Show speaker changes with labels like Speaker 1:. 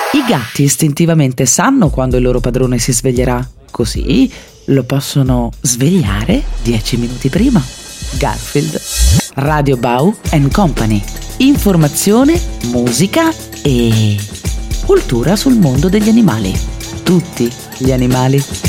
Speaker 1: I gatti istintivamente sanno quando il loro padrone si sveglierà, così lo possono svegliare 10 minuti prima. Garfield. Radio Bau & Company. Informazione, musica e cultura sul mondo degli animali. Tutti gli animali.